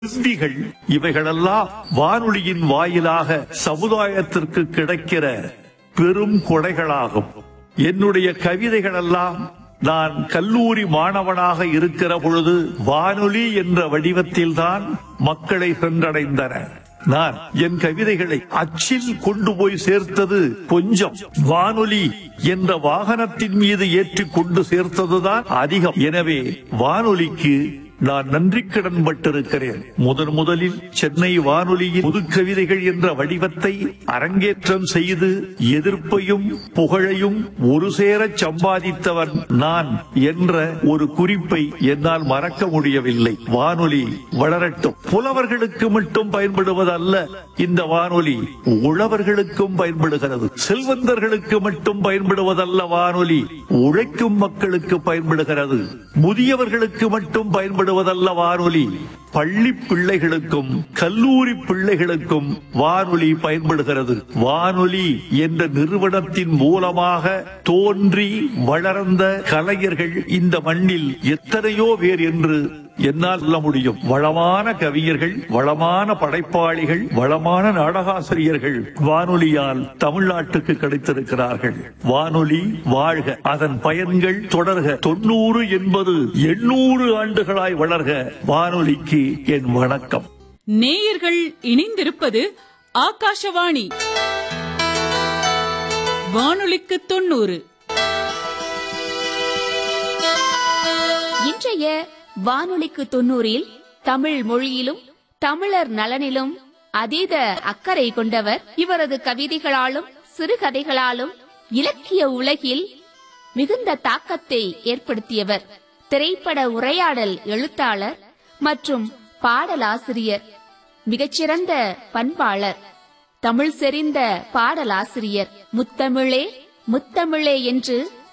கல்விகள் இவைகளெல்லாம் வானொலியின் வாயிலாக சமுதாயத்திற்கு கிடைக்கிற பெரும் கொடைகளாகும். என்னுடைய கவிதைகளெல்லாம் நான் கல்லூரி மாணவனாக இருக்கிற பொழுது வானொலி என்ற வடிவத்தில்தான் மக்களை சென்றடைந்தன. நான் என் கவிதைகளை அச்சில் கொண்டு போய் சேர்த்தது கொஞ்சம், வானொலி என்ற வாகனத்தின் மீது ஏற்றி கொண்டு சேர்த்ததுதான் அதிகம். எனவே வானொலிக்கு நான் நன்றி கடன் பட்டிருக்கிறேன். முதலில் சென்னை வானொலியின் புது கவிதைகள் என்ற வடிவத்தை அரங்கேற்றம் செய்து எதிர்ப்பையும் புகழையும் ஒரு சேர சம்பாதித்தவன் நான் என்ற ஒரு குறிப்பை என்னால் மறக்க முடியவில்லை. வானொலி வளரட்டும். புலவர்களுக்கு மட்டும் பயன்படுவதல்ல இந்த வானொலி, உழவர்களுக்கும் பயன்படுகிறது. செல்வந்தர்களுக்கு மட்டும் பயன்படுவதல்ல வானொலி, உழைக்கும் மக்களுக்கு பயன்படுகிறது. முதியவர்களுக்கு மட்டும் பயன்படுவதல்ல வானொலி, பள்ளி பிள்ளைகளுக்கும் கல்லூரி பிள்ளைகளுக்கும் வானொலி பயன்படுகிறது. வானொலி என்ற நிறுவனத்தின் மூலமாக தோன்றி வளர்ந்த கலைஞர்கள் இந்த மண்ணில் எத்தனையோ பேர் என்று என்னால் சொல்ல முடியும். வளமான கவிஞர்கள், வளமான படைப்பாளிகள், வளமான நாடகாசிரியர்கள் வானொலியால் தமிழ்நாட்டுக்கு கிடைத்திருக்கிறார்கள். வானொலி வாழ்க, அதன் பயன்கள் தொடர்க. 90 என்பது 800 ஆண்டுகளாய் வளர்க. வானொலிக்கு என் வணக்கம். நேயர்கள் இணைந்திருப்பது ஆகாஷவாணி வானொலிக்கு 90. இன்றைய வானொலிக்கு 90 தமிழ் மொழியிலும் தமிழர் நலனிலும் அதீத அக்கறை கொண்டவர். இவரது கவிதைகளாலும் சிறுகதைகளாலும் இலக்கிய உலகில் மிகுந்த தாக்கத்தை ஏற்படுத்தியவர். திரைப்பட உரையாடல் எழுத்தாளர் மற்றும் பாடலாசிரியர், மிகச்சிறந்த பண்பாளர், தமிழ் செறிந்த பாடலாசிரியர். முத்தமிழே முத்தமிழே என்று